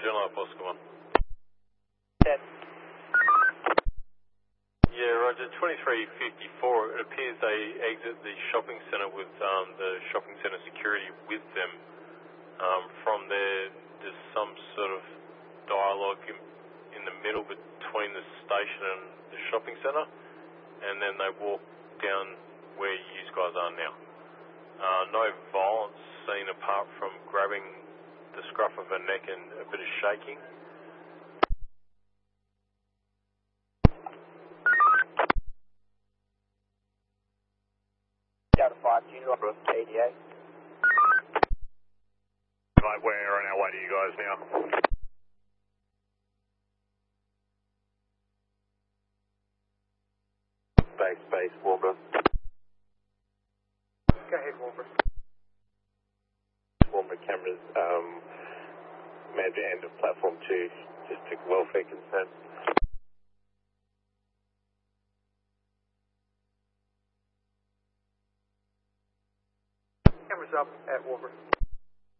July Oscar 1. Dead. Yeah, Roger. 2354. It appears they exit the shopping centre with the shopping centre security with them. From there, there's some sort of dialogue in the middle between the station and the shopping centre, and then they walk down where you guys are now. No violence seen apart from grabbing the scruff of her neck and a bit of shaking. Down to 5, unit number of ADA. Right, we're on our way to you guys now. Space, Warburton. Go ahead, Wolver. Warburton cameras, manned the end of platform 2, just to welfare concern. Cameras up at Wolver.